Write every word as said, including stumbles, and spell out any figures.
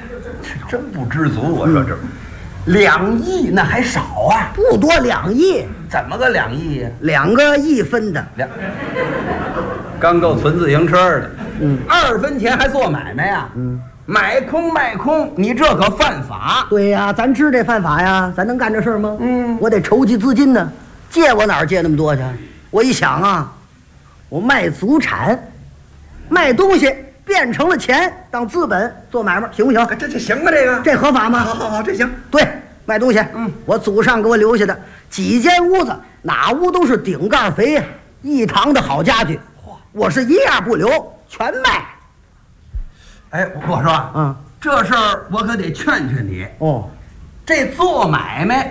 这真不知足。我说这两亿那还少啊， 不多两亿， 怎么个两亿呀？ 两个一分的， 两刚够存自行车的。 嗯， 二分钱还做买卖呀？ 嗯， 买空卖空，你这可犯法。 对呀，咱知这犯法呀，咱能干这事儿吗？ 嗯， 我得筹集资金呢，借我哪儿借那么多去？我一想啊，我卖祖产，卖东西变成了钱，当资本做买卖，行不行？ 这这行啊，这个这合法吗？ 好好好，这行。 对，卖东西， 嗯，我祖上给我留下的几间屋子，哪屋都是顶盖肥呀，一堂的好家具，我是一样不留，全卖。 哎，我说， 嗯， 这事儿我可得劝劝你。 哦， 这做买卖